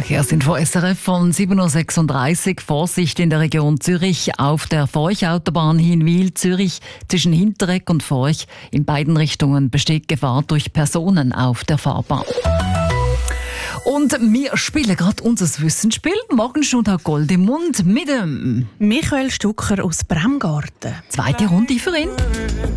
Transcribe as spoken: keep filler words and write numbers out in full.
Verkehrsinfo S R F von sieben Uhr sechsunddreißig. Vorsicht in der Region Zürich auf der Forch-Autobahn Hinwil-Zürich zwischen Hinteregg und Forch. In beiden Richtungen besteht Gefahr durch Personen auf der Fahrbahn. Und wir spielen gerade unser Wissensspiel. Morgenstund hat Gold im Mund mit dem Michael Stucker aus Bremgarten. Zweite Runde für ihn.